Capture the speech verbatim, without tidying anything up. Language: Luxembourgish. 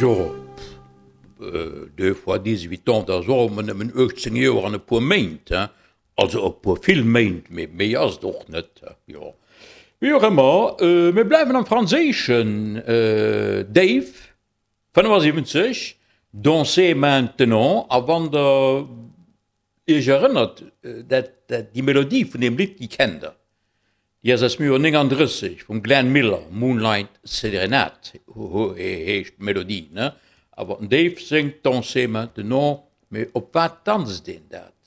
Ja, äh, deux fois dix-huit ans, da so man men achtzehn Joer an e puer Méint, hein? Also op puer vill Méint, méi méi ass doch net, ja. Wie auch immer, äh, wir bleiben am Französischen. Äh, Dave, fünfundsiebzig, Danser maintenant, aber wenn der, ich erinnert, äh, dat, dat die Melodie von dem Lied, die kennt er. Die ist aus mir neununddreißig, von Glenn Miller, Moonlight Serenade, heißt die Melodie, ne? Aber Dave singt Danser maintenant, mais op wat tanzt den dat?